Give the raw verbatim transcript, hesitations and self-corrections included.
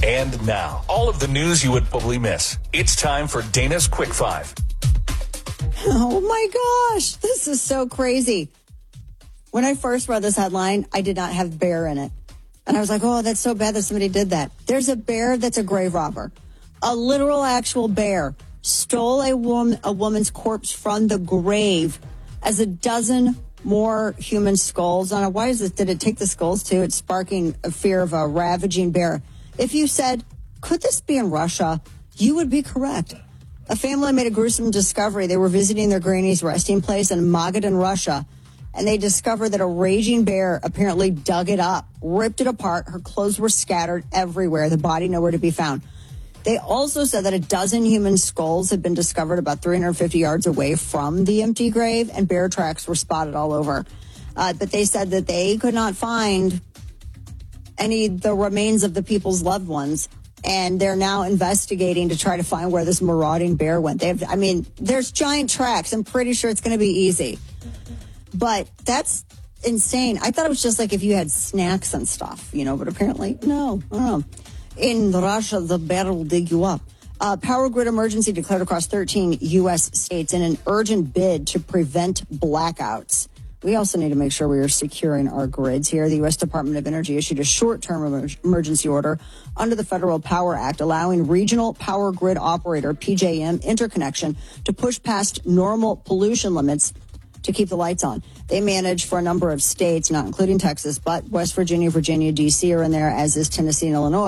And now, all of the news you would probably miss. It's time for Dana's Quick Five. Oh my gosh, this is so crazy. When I first read this headline, I did not have bear in it. And I was like, oh, that's so bad that somebody did that. There's a bear that's a grave robber. A literal actual bear stole a woman, a woman's corpse from the grave as a dozen more human skulls on it. Why is it? Did it take the skulls too? It's sparking a fear of a ravaging bear. If you said, could this be in Russia? You would be correct. A family made a gruesome discovery. They were visiting their granny's resting place in Magadan, Russia, and they discovered that a raging bear apparently dug it up, ripped it apart. Her clothes were scattered everywhere, the body nowhere to be found. They also said that a dozen human skulls had been discovered about three hundred fifty yards away from the empty grave, and bear tracks were spotted all over. Uh, but they said that they could not find any of the remains of the people's loved ones, and they're now investigating to try to find where this marauding bear went. They have, I mean, there's giant tracks. I'm pretty sure it's going to be easy. But that's insane. I thought it was just like if you had snacks and stuff, you know, but apparently, no, I don't know. In Russia, the bear will dig you up. Uh, power grid emergency declared across thirteen U S states in an urgent bid to prevent blackouts. We also need to make sure we are securing our grids here. The U S Department of Energy issued a short-term emer- emergency order under the Federal Power Act, allowing regional power grid operator P J M Interconnection to push past normal pollution limits to keep the lights on. They manage for a number of states, not including Texas, but West Virginia, Virginia, D C are in there, as is Tennessee and Illinois.